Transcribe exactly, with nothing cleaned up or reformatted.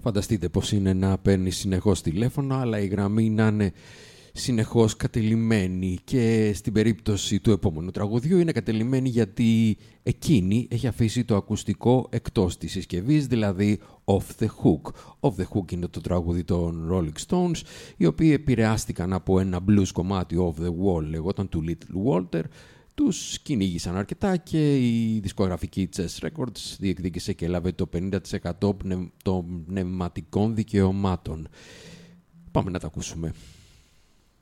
Φανταστείτε πως είναι να παίρνει συνεχώς τηλέφωνο, αλλά η γραμμή να είναι συνεχώς κατελημμένη, και στην περίπτωση του επόμενου τραγουδιού είναι κατελημμένη γιατί εκείνη έχει αφήσει το ακουστικό εκτός της συσκευής, δηλαδή off the hook. Off the hook είναι το τραγούδι των Rolling Stones, οι οποίοι επηρεάστηκαν από ένα blues κομμάτι, Off the Wall λεγόταν, του Little Walter. Τους κυνήγησαν αρκετά και η δισκογραφική Chess Records διεκδίκησε και έλαβε το πενήντα τοις εκατό των πνευματικών δικαιωμάτων. Πάμε να τα ακούσουμε.